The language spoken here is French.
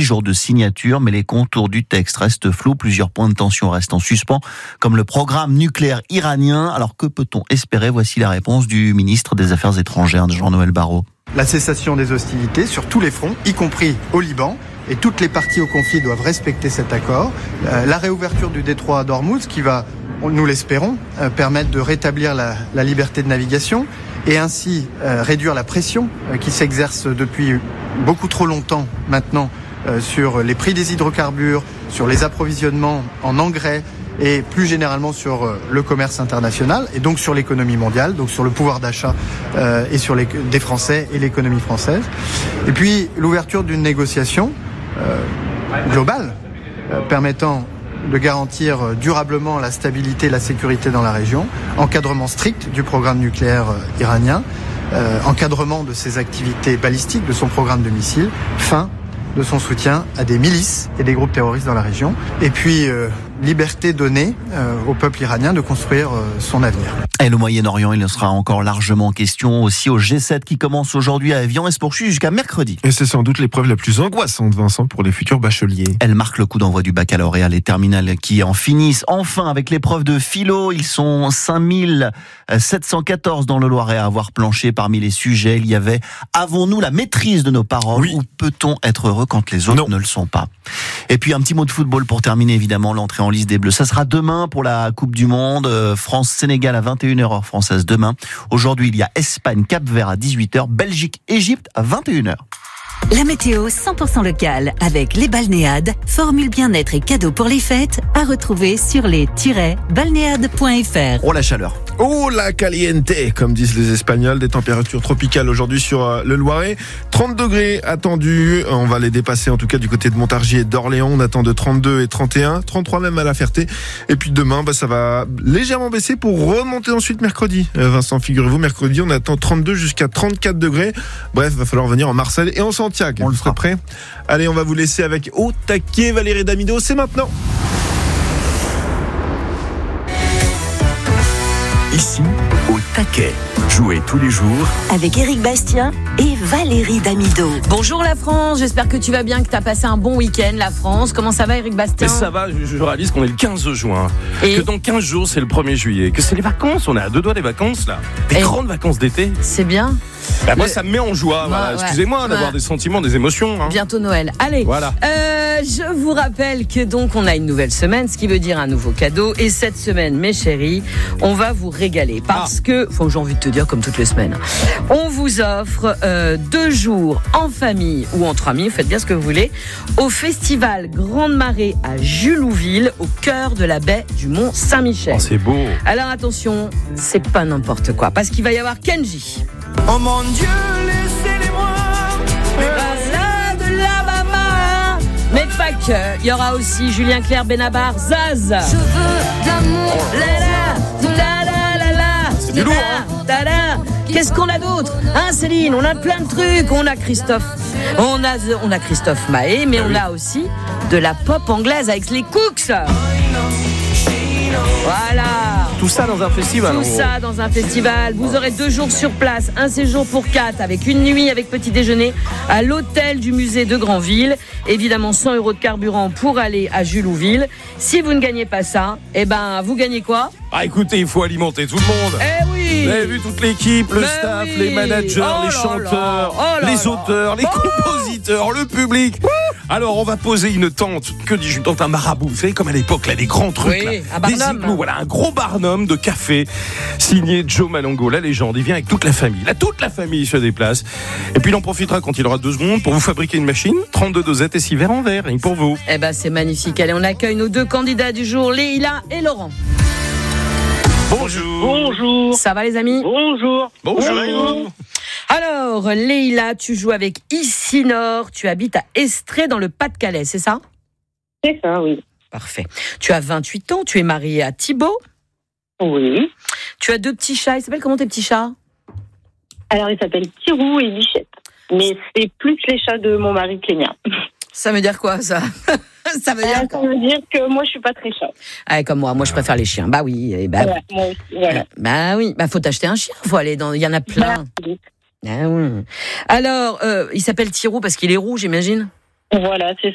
jours de signature, mais les contours du texte restent flous. Plusieurs points de tension restent en suspens, comme le programme nucléaire iranien. Alors que peut-on espérer ? Voici la réponse du ministre des Affaires étrangères, Jean-Noël Barrot. La cessation des hostilités sur tous les fronts, y compris au Liban, et toutes les parties au conflit doivent respecter cet accord. La réouverture du détroit d'Ormuz qui va, nous l'espérons, permettre de rétablir la liberté de navigation et ainsi réduire la pression qui s'exerce depuis beaucoup trop longtemps maintenant sur les prix des hydrocarbures, sur les approvisionnements en engrais et plus généralement sur le commerce international et donc sur l'économie mondiale, donc sur le pouvoir d'achat et sur des Français et l'économie française. Et puis l'ouverture d'une négociation globale permettant de garantir durablement la stabilité et la sécurité dans la région, encadrement strict du programme nucléaire iranien, encadrement de ses activités balistiques, de son programme de missiles, fin de son soutien à des milices et des groupes terroristes dans la région, et puis liberté donnée au peuple iranien de construire son avenir. Et le Moyen-Orient, il en sera encore largement question aussi au G7 qui commence aujourd'hui à Evian et se poursuit jusqu'à mercredi. Et c'est sans doute l'épreuve la plus angoissante, Vincent, pour les futurs bacheliers. Elle marque le coup d'envoi du baccalauréat. Les terminales qui en finissent enfin avec l'épreuve de philo. Ils sont 5714 dans le Loiret à avoir planché. Parmi les sujets, il y avait « Avons-nous la maîtrise de nos paroles » ou « Peut-on être heureux quand les autres ne le sont pas ?» Et puis un petit mot de football pour terminer, évidemment, l'entrée en liste des Bleus. Ça sera demain pour la Coupe du Monde. France-Sénégal à 21h heure française demain. Aujourd'hui, il y a Espagne-Cap-Vert à 18h, Belgique-Égypte à 21h. La météo 100% locale avec les balnéades, formule bien-être et cadeaux pour les fêtes à retrouver sur les-balnéades.fr. Oh la chaleur. Oh la caliente, comme disent les Espagnols, des températures tropicales aujourd'hui sur le Loiret. 30 degrés attendus, on va les dépasser en tout cas du côté de Montargis et d'Orléans. On attend de 32 et 31, 33 même à La Ferté. Et puis demain, ça va légèrement baisser pour remonter ensuite mercredi. Vincent, figurez-vous, mercredi on attend 32 jusqu'à 34 degrés. Bref, va falloir venir en Marseille et en Santiago. On le fera prêt. Allez, on va vous laisser avec Au taquet, Valérie Damido, c'est maintenant. Ici, Au taquet. Jouez tous les jours avec Éric Bastien et Valérie Damido. Bonjour la France, j'espère que tu vas bien, que tu as passé un bon week-end la France. Comment ça va Éric Bastien ? Mais ça va, je réalise qu'on est le 15 juin, et que dans 15 jours c'est le 1er juillet, que c'est les vacances, on est à 2 doigts des vacances là, des grandes vacances d'été. C'est bien. Moi ça me met en joie, voilà. Excusez-moi d'avoir des sentiments, des émotions. Bientôt Noël, allez. Voilà. Je vous rappelle que donc on a une nouvelle semaine, ce qui veut dire un nouveau cadeau. Et cette semaine, mes chéris, on va vous régaler parce que, j'ai envie de te dire comme toutes les semaines, on vous offre 2 jours en famille ou entre amis, faites bien ce que vous voulez, au festival Grande Marée à Julouville, au cœur de la baie du Mont Saint-Michel. Oh, c'est beau. Alors attention, c'est pas n'importe quoi, parce qu'il va y avoir Kenji. Oh mon Dieu, laissez-les-moi. De la maman. Mais pas que, il y aura aussi Julien Clerc, Benabar, Zaz. Je veux d'amour. C'est du lourd, hein. Qu'est-ce qu'on a d'autre, hein Céline? On a plein de trucs. On a Christophe, on a Christophe Maé, mais on a aussi de la pop anglaise avec les Cooks. Voilà. Tout ça dans un festival. Tout ça dans un festival. Vous aurez 2 jours sur place, un séjour pour 4 avec une nuit avec petit déjeuner à l'hôtel du musée de Granville. Évidemment 100 € de carburant pour aller à Julouville. Si vous ne gagnez pas ça, vous gagnez quoi? Écoutez, il faut alimenter tout le monde. Eh oui. Vous avez vu toute l'équipe, le staff, les managers, les chanteurs, les auteurs, les compositeurs, le public. Alors on va poser une tente, que dis-je, une tente, un marabout, vous savez comme à l'époque là, les grands trucs là, un barnum. Des igloos, voilà, un gros barnum de café signé Joe Malongo, la légende. Il vient avec toute la famille, là toute la famille se déplace. Et puis il en profitera quand il aura 2 secondes pour vous fabriquer une machine, 32 dosettes et 6 verres en verre, rien que pour vous. C'est magnifique. Allez, on accueille nos 2 candidats du jour, Leïla et Laurent. Bonjour. Bonjour. Ça va les amis? Bonjour. Bonjour. Alors, Leïla, tu joues avec Isinor, tu habites à Estrée dans le Pas-de-Calais, c'est ça? C'est ça, oui. Parfait. Tu as 28 ans, tu es mariée à Thibaut? Oui. Tu as 2 petits chats, ils s'appellent comment tes petits chats? Alors, ils s'appellent Kirou et Bichette. Mais c'est plus les chats de mon mari que les miens. Ça veut dire quoi, ça? Ça veut dire que moi, je suis pas très chat. Comme moi je préfère les chiens. Bah oui. Moi aussi, voilà. Bah oui, faut t'acheter un chien, faut aller dans... Il y en a plein. Oui. Ah oui. Alors, il s'appelle Thirou parce qu'il est rouge, j'imagine? Voilà, c'est